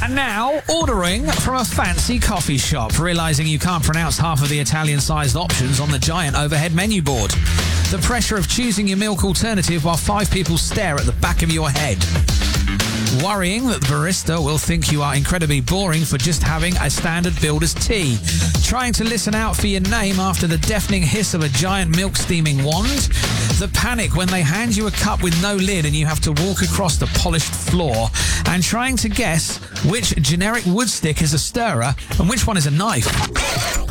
And now, ordering from a fancy coffee shop, realising you can't pronounce half of the Italian-sized options on the giant overhead menu board. The pressure of choosing your milk alternative while 5 people stare at the back of your head. Worrying that the barista will think you are incredibly boring for just having a standard builder's tea. Trying to listen out for your name after the deafening hiss of a giant milk steaming wand. The panic when they hand you a cup with no lid and you have to walk across the polished floor. And trying to guess which generic wood stick is a stirrer and which one is a knife.